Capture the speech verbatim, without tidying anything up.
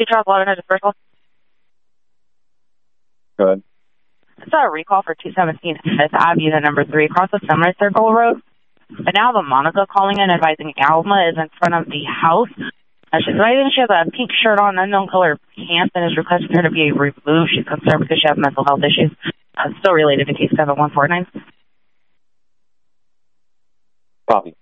Two Charles Lauderdale, just first call. Go ahead. It's a recall for two seventeen Fifth Avenue, number three, across the Semicircle Road. But now the Monica calling in, advising Alma is in front of the house. Uh, she's writing she has a pink shirt on, unknown color pants, and is requesting her to be removed. She's concerned because she has mental health issues. Uh, still related to case seven one four nine. Copy.